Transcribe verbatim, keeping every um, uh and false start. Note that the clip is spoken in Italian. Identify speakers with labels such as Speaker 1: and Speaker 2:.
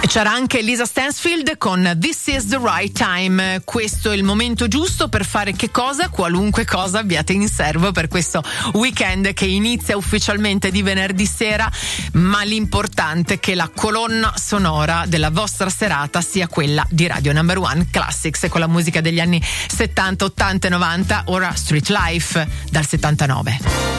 Speaker 1: C'era anche Lisa Stansfield con This is the right time. Questo è il momento giusto per fare che cosa? Qualunque cosa abbiate in serbo per questo weekend che inizia ufficialmente di venerdì sera, ma l'importante è che la colonna sonora della vostra serata sia quella di Radio Number One Classics, con la musica degli anni settanta, ottanta e novanta. Ora Street Life dal settantanove.